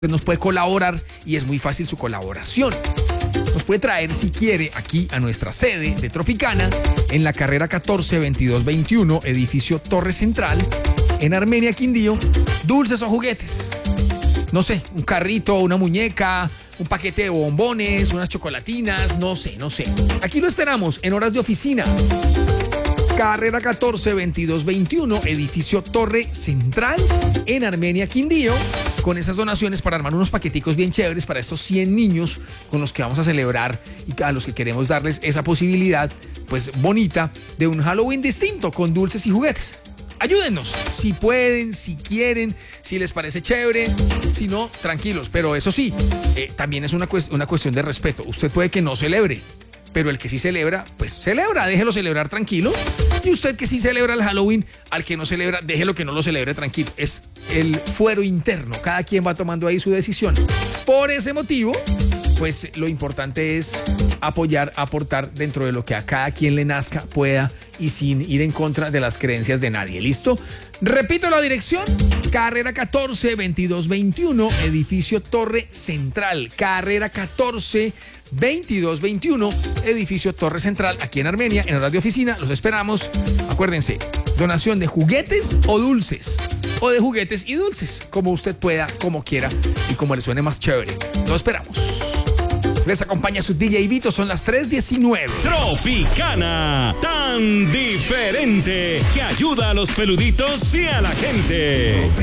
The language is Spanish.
nos puede colaborar y es muy fácil su colaboración. Nos puede traer, si quiere, aquí a nuestra sede de Tropicana, en la carrera 14-22-21, edificio Torre Central, en Armenia, Quindío, dulces o juguetes. No sé, un carrito, una muñeca, un paquete de bombones, unas chocolatinas, no sé. Aquí lo esperamos en horas de oficina. Carrera 14-22-21, edificio Torre Central, en Armenia, Quindío, con esas donaciones para armar unos paqueticos bien chéveres para estos 100 niños con los que vamos a celebrar y a los que queremos darles esa posibilidad, pues bonita, de un Halloween distinto, con dulces y juguetes. Ayúdennos, si pueden, si quieren, si les parece chévere, si no, tranquilos, pero eso sí, también es una cuestión de respeto. Usted puede que no celebre, pero el que sí celebra, pues celebra, déjelo celebrar tranquilo. Y usted que sí celebra el Halloween, al que no celebra, déjelo que no lo celebre tranquilo. Es el fuero interno, cada quien va tomando ahí su decisión. Por ese motivo, pues lo importante es apoyar, aportar dentro de lo que a cada quien le nazca, pueda, y sin ir en contra de las creencias de nadie. ¿Listo? Repito la dirección: carrera 14-22-21, edificio Torre Central. Carrera 14-22-21, edificio Torre Central, aquí en Armenia, en horas de oficina. Los esperamos. Acuérdense, donación de juguetes o dulces, o de juguetes y dulces, como usted pueda, como quiera y como le suene más chévere. Los esperamos. Les acompaña su DJ Vito, son las 3:19. Tropicana, tan diferente, que ayuda a los peluditos y a la gente.